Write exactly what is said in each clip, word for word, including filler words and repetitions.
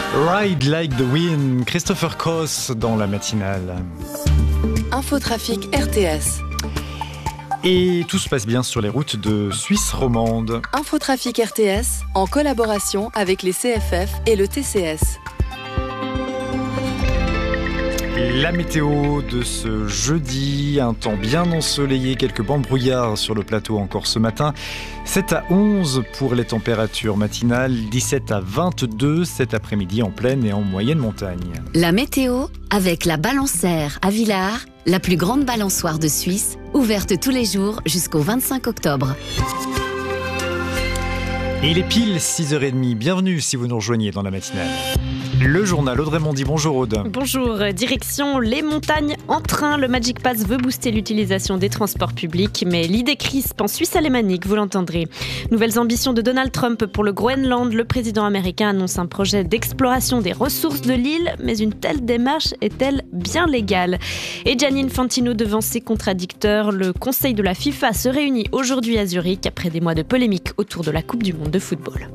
Ride Like the Wind, Christopher Cross dans la matinale. Infotrafic R T S. Et tout se passe bien sur les routes de Suisse romande. Infotrafic R T S, en collaboration avec les C F F et le T C S. La météo de ce jeudi, un temps bien ensoleillé, quelques bancs de brouillard sur le plateau encore ce matin. sept à onze pour les températures matinales, dix-sept à vingt-deux cet après-midi en plaine et en moyenne montagne. La météo avec la Balançaire à Villars, la plus grande balançoire de Suisse, ouverte tous les jours jusqu'au vingt-cinq octobre. Et il est pile six heures trente, bienvenue si vous nous rejoignez dans la matinale. Le journal, Audrey Mondy, bonjour Aude. Bonjour, direction les montagnes en train. Le Magic Pass veut booster l'utilisation des transports publics, mais l'idée crispe en Suisse alémanique, vous l'entendrez. Nouvelles ambitions de Donald Trump pour le Groenland. Le président américain annonce un projet d'exploration des ressources de l'île, mais une telle démarche est-elle bien légale ? Et Gianni Infantino devant ses contradicteurs. Le conseil de la FIFA se réunit aujourd'hui à Zurich après des mois de polémique autour de la Coupe du monde de football.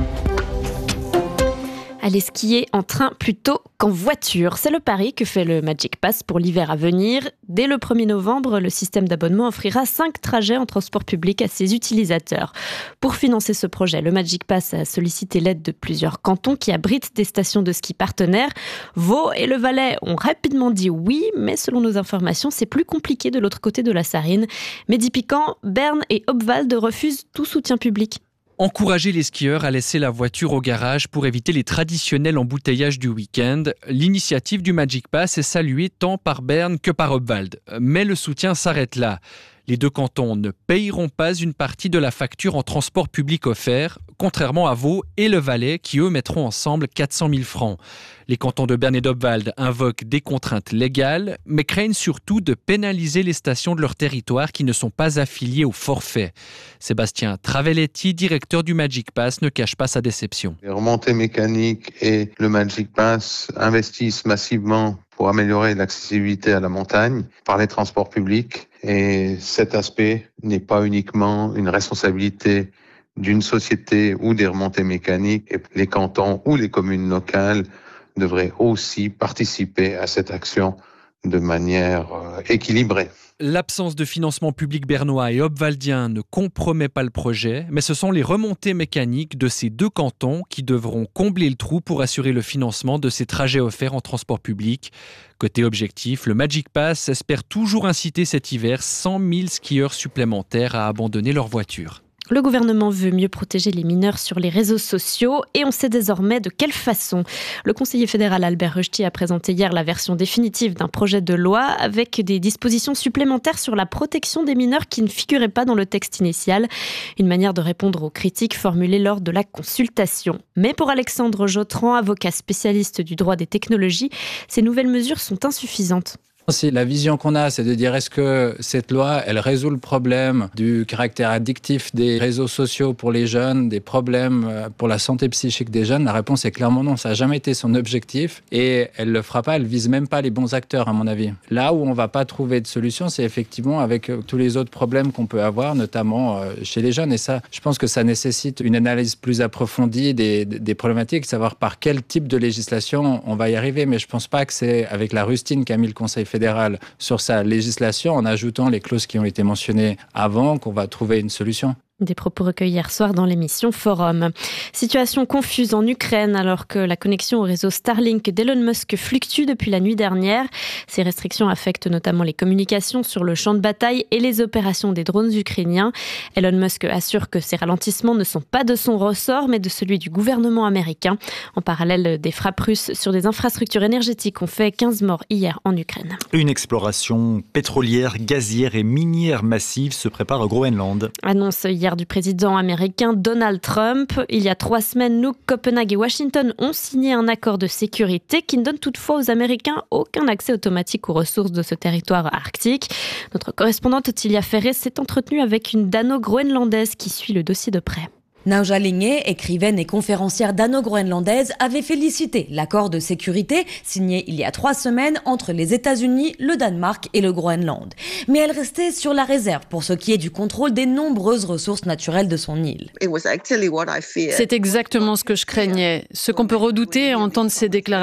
Aller skier en train plutôt qu'en voiture. C'est le pari que fait le Magic Pass pour l'hiver à venir. Dès le premier novembre, le système d'abonnement offrira cinq trajets en transport public à ses utilisateurs. Pour financer ce projet, le Magic Pass a sollicité l'aide de plusieurs cantons qui abritent des stations de ski partenaires. Vaud et le Valais ont rapidement dit oui, mais selon nos informations, c'est plus compliqué de l'autre côté de la Sarine. Midi-Piquant, Berne et Obwald refusent tout soutien public. Encourager les skieurs à laisser la voiture au garage pour éviter les traditionnels embouteillages du week-end. L'initiative du Magic Pass est saluée tant par Berne que par Obwald. Mais le soutien s'arrête là. Les deux cantons ne payeront pas une partie de la facture en transport public offert, contrairement à Vaud et le Valais qui, eux, mettront ensemble quatre cent mille francs. Les cantons de Berne et d'Obwald invoquent des contraintes légales, mais craignent surtout de pénaliser les stations de leur territoire qui ne sont pas affiliées au forfait. Sébastien Travelletti, directeur du Magic Pass, ne cache pas sa déception. Les remontées mécaniques et le Magic Pass investissent massivement pour améliorer l'accessibilité à la montagne par les transports publics. Et cet aspect n'est pas uniquement une responsabilité d'une société ou des remontées mécaniques. Et les cantons ou les communes locales devraient aussi participer à cette action de manière euh, équilibrée. L'absence de financement public bernois et obwaldien ne compromet pas le projet, mais ce sont les remontées mécaniques de ces deux cantons qui devront combler le trou pour assurer le financement de ces trajets offerts en transport public. Côté objectif, le Magic Pass espère toujours inciter cet hiver cent mille skieurs supplémentaires à abandonner leur voiture. Le gouvernement veut mieux protéger les mineurs sur les réseaux sociaux et on sait désormais de quelle façon. Le conseiller fédéral Albert Rösti a présenté hier la version définitive d'un projet de loi avec des dispositions supplémentaires sur la protection des mineurs qui ne figuraient pas dans le texte initial. Une manière de répondre aux critiques formulées lors de la consultation. Mais pour Alexandre Jotran, avocat spécialiste du droit des technologies, ces nouvelles mesures sont insuffisantes. C'est la vision qu'on a, c'est de dire est-ce que cette loi, elle résout le problème du caractère addictif des réseaux sociaux pour les jeunes, des problèmes pour la santé psychique des jeunes? La réponse est clairement non, ça n'a jamais été son objectif et elle ne le fera pas, elle ne vise même pas les bons acteurs à mon avis. Là où on ne va pas trouver de solution, c'est effectivement avec tous les autres problèmes qu'on peut avoir, notamment chez les jeunes. Et ça, je pense que ça nécessite une analyse plus approfondie des, des problématiques, savoir par quel type de législation on va y arriver. Mais je ne pense pas que c'est avec la rustine qu'a mis le Conseil fédéral fédéral sur sa législation en ajoutant les clauses qui ont été mentionnées avant qu'on va trouver une solution. Des propos recueillis hier soir dans l'émission Forum. Situation confuse en Ukraine alors que la connexion au réseau Starlink d'Elon Musk fluctue depuis la nuit dernière. Ces restrictions affectent notamment les communications sur le champ de bataille et les opérations des drones ukrainiens. Elon Musk assure que ces ralentissements ne sont pas de son ressort mais de celui du gouvernement américain. En parallèle, des frappes russes sur des infrastructures énergétiques ont fait quinze morts hier en Ukraine. Une exploration pétrolière, gazière et minière massive se prépare au Groenland. Annonce hier du président américain Donald Trump. Il y a trois semaines, Nuuk, Copenhague et Washington ont signé un accord de sécurité qui ne donne toutefois aux Américains aucun accès automatique aux ressources de ce territoire arctique. Notre correspondante Tilia Ferré s'est entretenue avec une dano-groenlandaise qui suit le dossier de près. Nauja Linghe, écrivaine et conférencière dano-groenlandaise, avait félicité l'accord de sécurité signé il y a trois semaines entre les États-Unis, le Danemark et le Groenland. Mais elle restait sur la réserve pour ce qui est du contrôle des nombreuses ressources naturelles de son île. C'est exactement ce que je craignais. Ce qu'on peut redouter à entendre ces déclarations